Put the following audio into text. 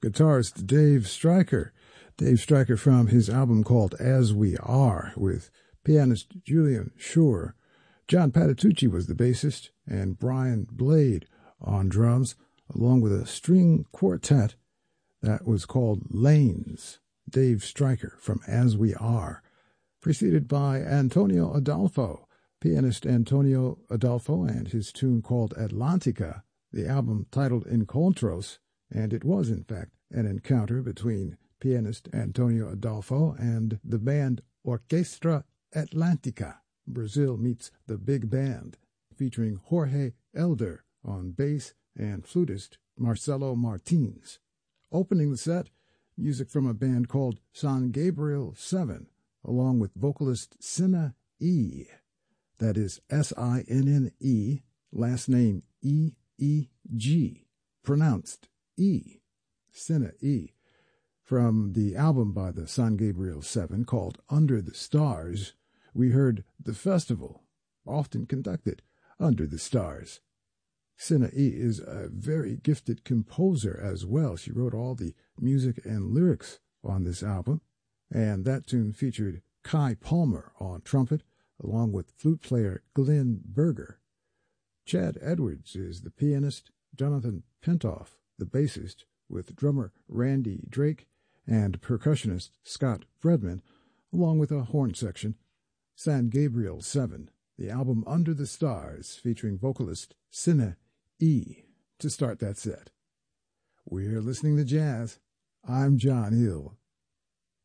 guitarist Dave Stryker. Dave Stryker from his album called As We Are, with pianist Julian Schur. John Patitucci was the bassist, and Brian Blade on drums, along with a string quartet that was called Lanes. Dave Stryker from As We Are, preceded by Antonio Adolfo, pianist Antonio Adolfo, and his tune called Atlantica, the album titled Encontros, and it was, in fact, an encounter between pianist Antonio Adolfo and the band Orquestra Atlantica. Brazil meets the big band, featuring Jorge Elder on bass and flutist Marcelo Martins. Opening the set, music from a band called San Gabriel 7, along with vocalist Sinne E. That is S-I-N-N-E, last name E-E-G, pronounced E. Sinne E. From the album by the San Gabriel 7 called Under the Stars, we heard The Festival, often conducted under the stars. Sinne E is a very gifted composer as well. She wrote all the music and lyrics on this album, and that tune featured Kai Palmer on trumpet, along with flute player Glenn Berger. Chad Edwards is the pianist, Jonathan Pentoff the bassist, with drummer Randy Drake and percussionist Scott Fredman, along with a horn section. San Gabriel 7, the album Under the Stars, featuring vocalist Sinne E. to start that set. We're listening to jazz. I'm John Hill.